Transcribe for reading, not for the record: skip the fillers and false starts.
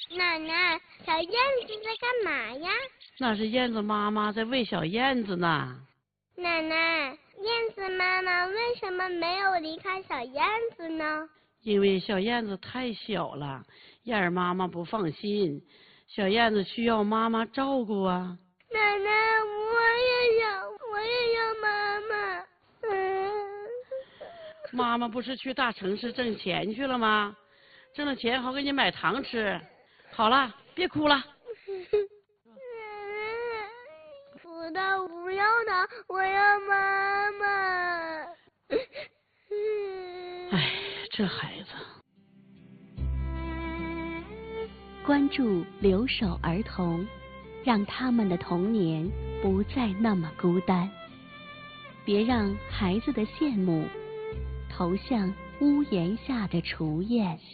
奶奶，小燕子在干嘛呀？ 那是燕子妈妈在喂小燕子呢。 奶奶，燕子妈妈为什么没有离开小燕子呢？ 因为小燕子太小了，燕儿妈妈不放心，小燕子需要妈妈照顾啊。 奶奶，我也要妈妈。 妈妈不是去大城市挣钱去了吗？挣了钱好给你买糖吃。好了，别哭了。 不要不要的，我要妈妈。 哎，这孩子。 关注留守儿童，让他们的童年不再那么孤单。别让孩子的羡慕投向屋檐下的雏燕。